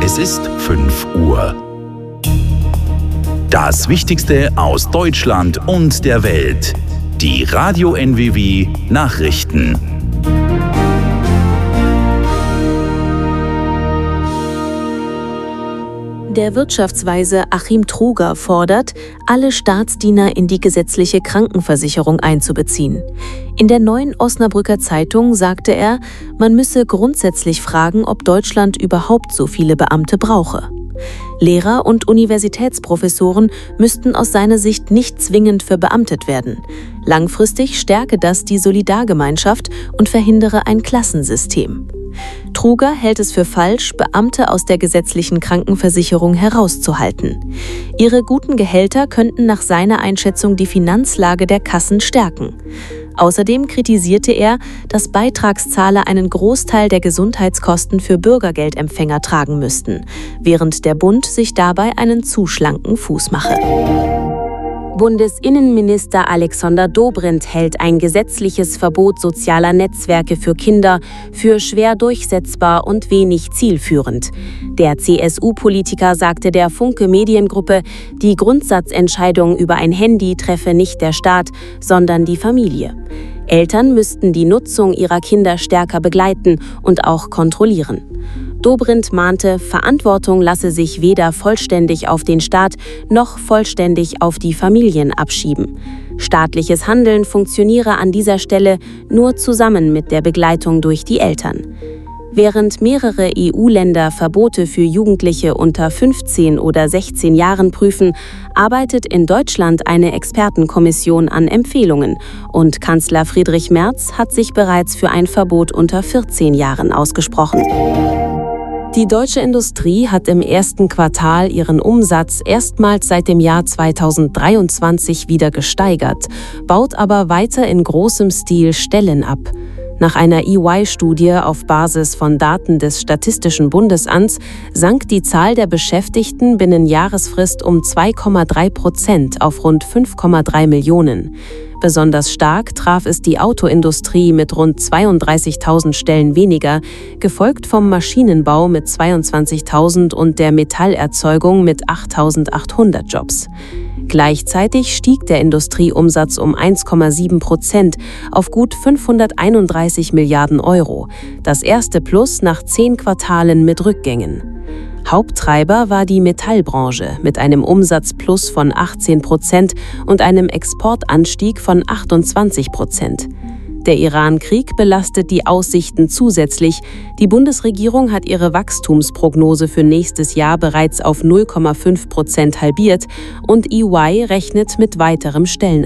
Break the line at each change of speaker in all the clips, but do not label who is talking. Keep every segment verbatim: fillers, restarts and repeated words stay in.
Es ist fünf Uhr. Das Wichtigste aus Deutschland und der Welt. Die Radio N W W Nachrichten.
Der Wirtschaftsweise Achim Truger fordert, alle Staatsdiener in die gesetzliche Krankenversicherung einzubeziehen. In der Neuen Osnabrücker Zeitung sagte er, man müsse grundsätzlich fragen, ob Deutschland überhaupt so viele Beamte brauche. Lehrer und Universitätsprofessoren müssten aus seiner Sicht nicht zwingend verbeamtet werden. Langfristig stärke das die Solidargemeinschaft und verhindere ein Klassensystem. Truger hält es für falsch, Beamte aus der gesetzlichen Krankenversicherung herauszuhalten. Ihre guten Gehälter könnten nach seiner Einschätzung die Finanzlage der Kassen stärken. Außerdem kritisierte er, dass Beitragszahler einen Großteil der Gesundheitskosten für Bürgergeldempfänger tragen müssten, während der Bund sich dabei einen zu schlanken Fuß mache.
Bundesinnenminister Alexander Dobrindt hält ein gesetzliches Verbot sozialer Netzwerke für Kinder für schwer durchsetzbar und wenig zielführend. Der C S U-Politiker sagte der Funke Mediengruppe, die Grundsatzentscheidung über ein Handy treffe nicht der Staat, sondern die Familie. Eltern müssten die Nutzung ihrer Kinder stärker begleiten und auch kontrollieren. Dobrindt mahnte, Verantwortung lasse sich weder vollständig auf den Staat noch vollständig auf die Familien abschieben. Staatliches Handeln funktioniere an dieser Stelle nur zusammen mit der Begleitung durch die Eltern. Während mehrere E U-Länder Verbote für Jugendliche unter fünfzehn oder sechzehn Jahren prüfen, arbeitet in Deutschland eine Expertenkommission an Empfehlungen und Kanzler Friedrich Merz hat sich bereits für ein Verbot unter vierzehn Jahren ausgesprochen. Die deutsche Industrie hat im ersten Quartal ihren Umsatz erstmals seit dem Jahr zweitausenddreiundzwanzig wieder gesteigert, baut aber weiter in großem Stil Stellen ab. Nach einer E Y-Studie auf Basis von Daten des Statistischen Bundesamts sank die Zahl der Beschäftigten binnen Jahresfrist um zwei Komma drei Prozent auf rund fünf Komma drei Millionen. Besonders stark traf es die Autoindustrie mit rund zweiunddreißigtausend Stellen weniger, gefolgt vom Maschinenbau mit zweiundzwanzigtausend und der Metallerzeugung mit achttausendachthundert Jobs. Gleichzeitig stieg der Industrieumsatz um eins Komma sieben Prozent auf gut fünfhunderteinunddreißig Milliarden Euro, das erste Plus nach zehn Quartalen mit Rückgängen. Haupttreiber war die Metallbranche mit einem Umsatzplus von achtzehn Prozent und einem Exportanstieg von achtundzwanzig Prozent. Der Iran-Krieg belastet die Aussichten zusätzlich. Die Bundesregierung hat ihre Wachstumsprognose für nächstes Jahr bereits auf null Komma fünf Prozent halbiert und E Y rechnet mit weiterem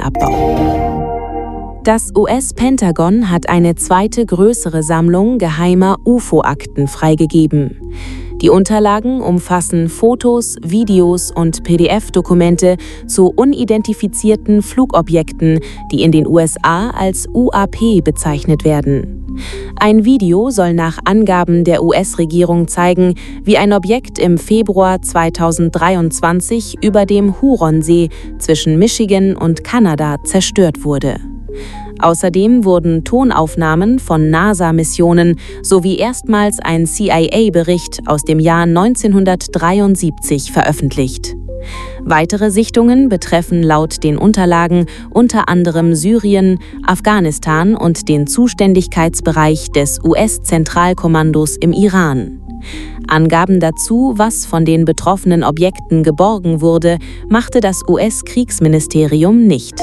Stellenabbau. Das U S-Pentagon hat eine zweite größere Sammlung geheimer U F O-Akten freigegeben. Die Unterlagen umfassen Fotos, Videos und P D F-Dokumente zu unidentifizierten Flugobjekten, die in den U S A als U A P bezeichnet werden. Ein Video soll nach Angaben der U S-Regierung zeigen, wie ein Objekt im Februar zweitausenddreiundzwanzig über dem Huronsee zwischen Michigan und Kanada zerstört wurde. Außerdem wurden Tonaufnahmen von NASA-Missionen sowie erstmals ein C I A-Bericht aus dem Jahr neunzehnhundertdreiundsiebzig veröffentlicht. Weitere Sichtungen betreffen laut den Unterlagen unter anderem Syrien, Afghanistan und den Zuständigkeitsbereich des U S-Zentralkommandos im Iran. Angaben dazu, was von den betroffenen Objekten geborgen wurde, machte das U S-Kriegsministerium nicht.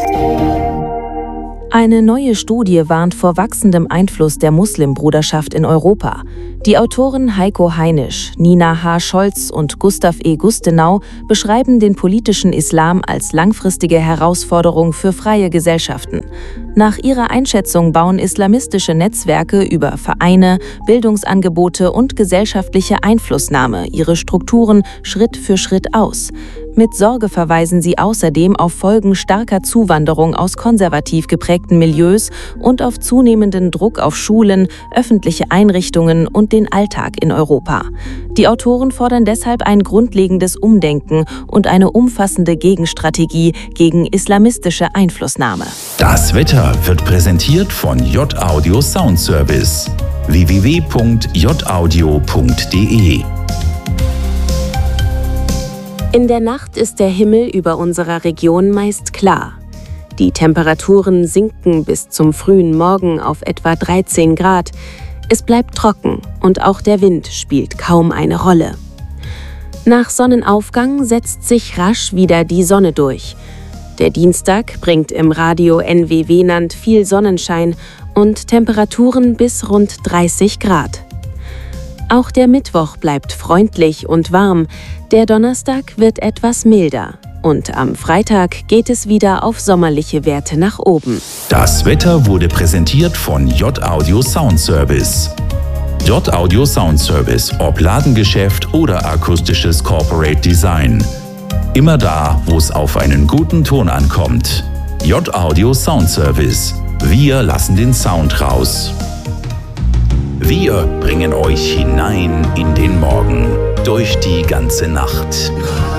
Eine neue Studie warnt vor wachsendem Einfluss der Muslimbruderschaft in Europa. Die Autoren Heiko Heinisch, Nina H. Scholz und Gustav E. Gustenau beschreiben den politischen Islam als langfristige Herausforderung für freie Gesellschaften. Nach ihrer Einschätzung bauen islamistische Netzwerke über Vereine, Bildungsangebote und gesellschaftliche Einflussnahme ihre Strukturen Schritt für Schritt aus. Mit Sorge verweisen sie außerdem auf Folgen starker Zuwanderung aus konservativ geprägten Milieus und auf zunehmenden Druck auf Schulen, öffentliche Einrichtungen und den Alltag in Europa. Die Autoren fordern deshalb ein grundlegendes Umdenken und eine umfassende Gegenstrategie gegen islamistische Einflussnahme.
Das Wetter wird präsentiert von J-Audio Sound Service. w w w punkt j audio punkt d e
In der Nacht ist der Himmel über unserer Region meist klar. Die Temperaturen sinken bis zum frühen Morgen auf etwa dreizehn Grad. Es bleibt trocken und auch der Wind spielt kaum eine Rolle. Nach Sonnenaufgang setzt sich rasch wieder die Sonne durch. Der Dienstag bringt im Radio N W W-Land viel Sonnenschein und Temperaturen bis rund dreißig Grad. Auch der Mittwoch bleibt freundlich und warm, der Donnerstag wird etwas milder. Und am Freitag geht es wieder auf sommerliche Werte nach oben.
Das Wetter wurde präsentiert von J-Audio Sound Service. J-Audio Sound Service, ob Ladengeschäft oder akustisches Corporate Design. Immer da, wo es auf einen guten Ton ankommt. J-Audio Sound Service. Wir lassen den Sound raus. Wir bringen euch hinein in den Morgen, durch die ganze Nacht.